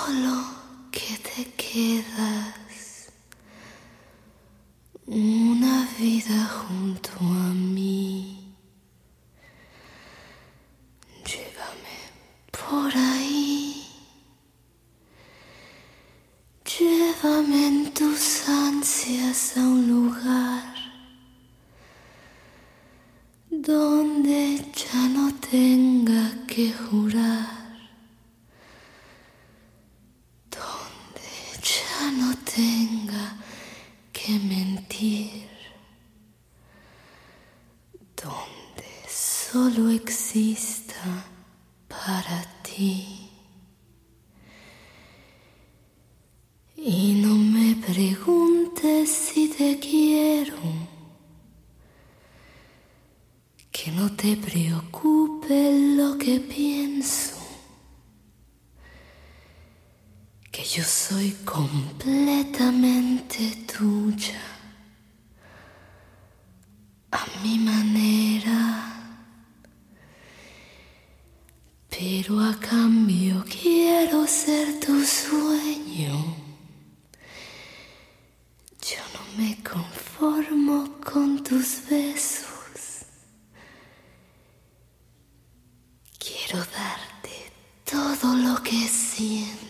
solo que te quedas una vida junto a mí. Llévame por ahí, llévame en tus ansias a un lugar donde ya no tenga que jurar, donde ya no tenga que mentir, donde solo exista para ti. Y no me preguntes si te quiero, que no te preocupe lo que pienso, que yo soy completamente tuya, a mi manera, pero a cambio quiero ser tu sueño. Yo no me conformo con tus besos. Quiero darte todo lo que siento.